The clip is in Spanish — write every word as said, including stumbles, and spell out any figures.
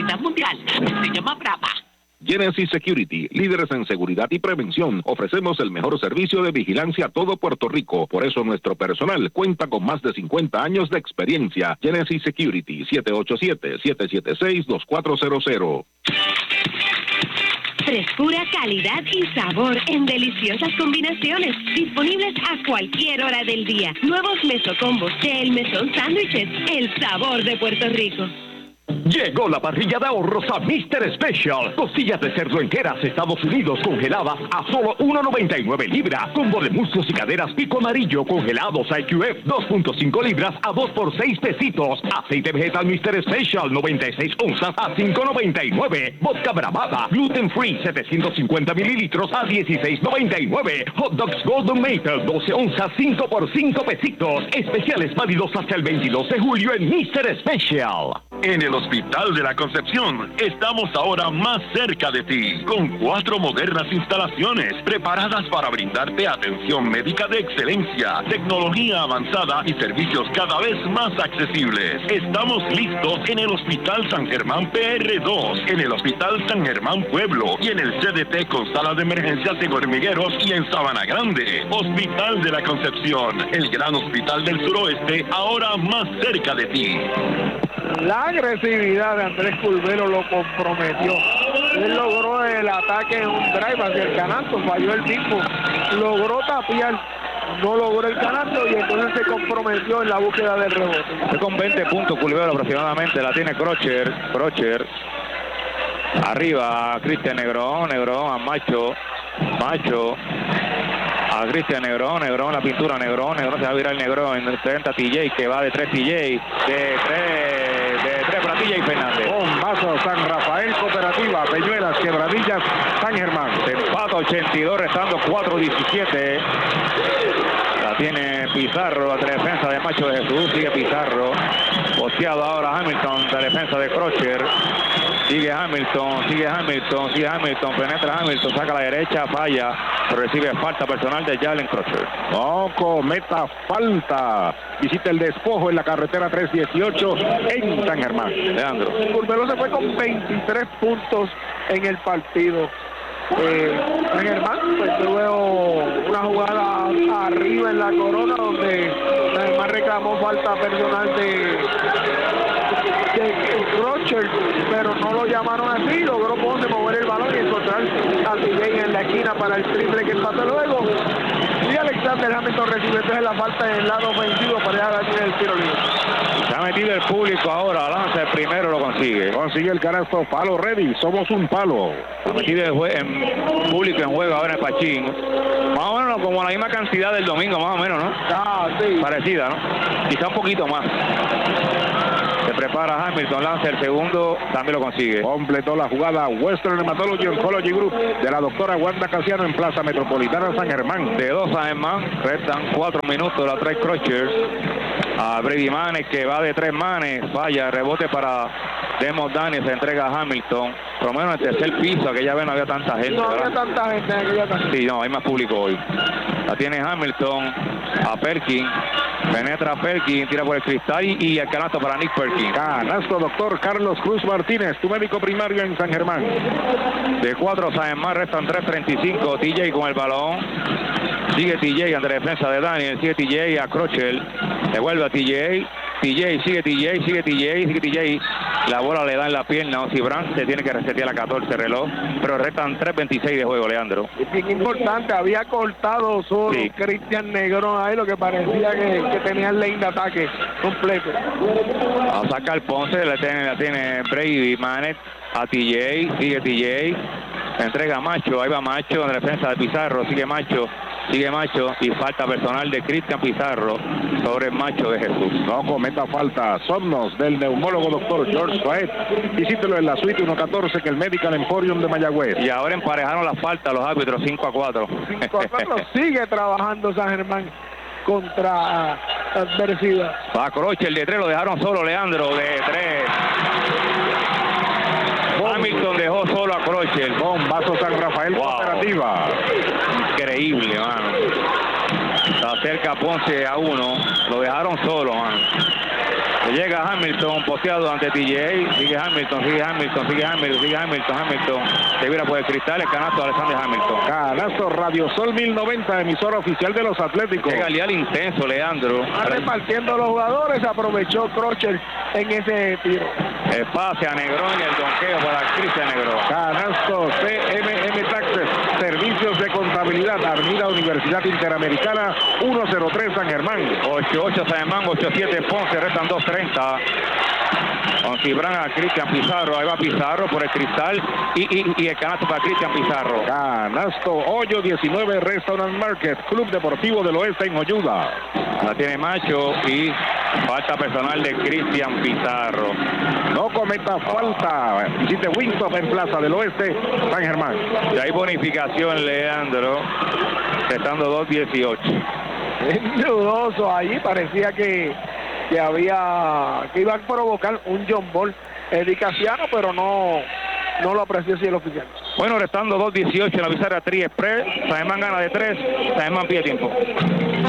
calidad mundial. Se llama Brava. Genesis Security, líderes en seguridad y prevención. Ofrecemos el mejor servicio de vigilancia a todo Puerto Rico. Por eso nuestro personal cuenta con más de cincuenta años de experiencia. Genesis Security, siete ocho siete, siete siete seis, dos cuatro cero cero. Frescura, calidad y sabor en deliciosas combinaciones. Disponibles a cualquier hora del día. Nuevos mesocombos de El Mesón Sándwiches. El sabor de Puerto Rico. Llegó la parrilla de ahorros a mister Special. Costillas de cerdo enteras Estados Unidos congeladas a solo uno noventa y nueve libras. Combo de muslos y caderas pico amarillo congelados a I Q F dos punto cinco libras a dos por seis pesitos. Aceite vegetal mister Special noventa y seis onzas a cinco noventa y nueve. Vodka Bravada gluten free setecientos cincuenta mililitros a dieciséis noventa y nueve. Hot Dogs Golden Maple doce onzas cinco por cinco pesitos. Especiales válidos hasta el veintidós de julio en mister Special. En el Hospital de la Concepción estamos ahora más cerca de ti, con cuatro modernas instalaciones preparadas para brindarte atención médica de excelencia, tecnología avanzada y servicios cada vez más accesibles. Estamos listos en el Hospital San Germán P R dos, en el Hospital San Germán Pueblo y en el C D T con sala de emergencias en Hormigueros y en Sabana Grande. Hospital de la Concepción, el gran hospital del suroeste, ahora más cerca de ti. La agresividad de Andrés Curvelo lo comprometió. Él logró el ataque en un drive hacia el canasto, falló el mismo. Logró tapiar, no logró el canasto y entonces se comprometió en la búsqueda del rebote. Fue con veinte puntos Curvelo aproximadamente, la tiene Crocher, Crocher. Arriba a Cristian Negrón, Negrón a Macho, Macho. A Cristian Negrón, Negrón la pintura, Negrón, Negrón se va a virar el Negrón, en treinta T J, que va de tres T J, de tres, de tres para T J Fernández. Bombazo San Rafael Cooperativa, Peñuelas, Quebradillas, San Germán. Se empata ochenta y dos, restando cuatro diecisiete. La tiene Pizarro, la defensa de Macho de Jesús, sigue Pizarro. Posteado ahora Hamilton, la defensa de Crocher. Sigue Hamilton, sigue Hamilton, sigue Hamilton, penetra Hamilton, saca a la derecha, falla, recibe falta personal de Jalen Crocher. No cometa falta. Visita el despojo en la carretera tres dieciocho en San Germán. Leandro. Curvelo se fue con veintitrés puntos en el partido. Eh, San Germán, pues yo veo una jugada arriba en la corona donde San Germán reclamó falta personal de de Crocher, pero no lo llamaron así, logró Ponce mover el balón y encontrar a T J en la esquina para el triple que empató luego. Y Alexander Hamilton recibe entonces la falta en el lado ofensivo para dejar aquí el tiro libre. Se ha metido el público ahora, lanza el primero, lo consigue. Consigue el canasto, palo ready, somos un palo. Se ha metido el, jue- el público en juego ahora en Pachín. Más o menos como la misma cantidad del domingo, más o menos, ¿no? Ah, sí. Parecida, ¿no? Quizá un poquito más. Se prepara Hamilton, lanza el segundo, también lo consigue. Completó la jugada Western Hematology Oncology Group de la doctora Wanda Casiano en Plaza Metropolitana San Germán. De dos San Germán, restan cuatro minutos, la trae Crocher. A Brady Manes, que va de tres manes, falla, rebote para Demos Daniel, se entrega a Hamilton. Por lo menos en el tercer piso, aquella vez no había tanta gente. No ¿verdad? había tanta gente en aquella tarde. Sí, no, hay más público hoy. La tiene Hamilton, a Perkin, penetra Perkin, tira por el cristal y, y el canasto para Nick Perkin. Canasto, doctor Carlos Cruz Martínez, tu médico primario en San Germán. De cuatro San Germán restan tres treinta y cinco, T J con el balón. Sigue T J ante defensa de Daniel, sigue T J a Crocher, devuelve a T J, T J, sigue T J, sigue T J, sigue T J. La bola le da en la pierna, Ozzy Brown se tiene que resetear a catorce reloj, pero restan tres veintiséis de juego, Leandro. Es bien importante, había cortado solo Sí. Cristian Negrón ahí, lo que parecía que, que tenía el lane de ataque completo. A sacar Ponce, la tiene, la tiene Brady Manet, a T J, sigue T J, entrega a Macho, ahí va Macho en defensa de Pizarro, sigue Macho, sigue Macho y falta personal de Cristian Pizarro sobre el Macho de Jesús. No cometa falta. Somnos del neumólogo doctor George Faet. Visítelo en la suite ciento catorce que el Medical Emporium de Mayagüez. Y ahora emparejaron las faltas los árbitros cinco a cuatro. cinco a cuatro sigue trabajando San Germán contra adversidad. Va Crocher, el de tres lo dejaron solo, Leandro, de tres. Hamilton dejó solo a Crocher. Bombazo San Rafael Wow. Cooperativa. Increíble, mano. Se acerca Ponce a uno. Lo dejaron solo, mano. Llega Hamilton, posteado ante T J. Sigue Hamilton, sigue Hamilton, sigue Hamilton, sigue Hamilton, Hamilton. Se vira por el cristal, el canasto de Alexander Hamilton. Canasto Radio Sol mil noventa, emisora oficial de los Atléticos. Llega Leal intenso, Leandro. Está repartiendo los jugadores, aprovechó Crotcher en ese tiro. Espacio a Negrón y el donqueo para Cristian Negrón. Canasto C M M Taxes, servicios de contabilidad, Avenida Universidad Interamericana, ciento tres San Germán. ocho ocho San Germán, ocho siete Ponce, restan dos treinta. Con Cibran a Cristian Pizarro, ahí va Pizarro por el cristal y, y, y el canasto para Cristian Pizarro. Canasto Hoyo diecinueve Restaurant Market, Club Deportivo del Oeste en Oyuda. La tiene Macho y falta personal de Cristian Pizarro. No cometa falta. Visite Wingstop en Plaza del Oeste, San Germán. Y hay bonificación, Leandro, estando dos dieciocho. Es dudoso, allí parecía que, que había, que iba a provocar un John Ball Edicasiano, pero no, no lo apreció así el oficial. Bueno, restando dos dieciocho en la Bizarra Tri Express. San Germán gana de tres, San Germán pide tiempo.